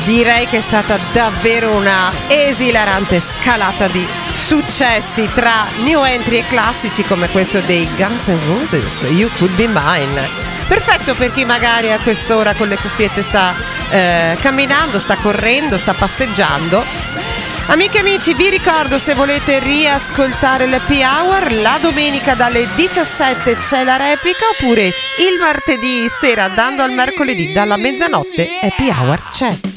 Direi che è stata davvero una esilarante scalata di successi tra new entry e classici come questo dei Guns N' Roses, You Could Be Mine. Perfetto per chi magari a quest'ora con le cuffiette sta camminando, sta correndo, sta passeggiando. Amiche e amici, vi ricordo, se volete riascoltare l'Happy Hour, la domenica dalle 17 c'è la replica, oppure il martedì sera, dando al mercoledì dalla mezzanotte, Happy Hour c'è.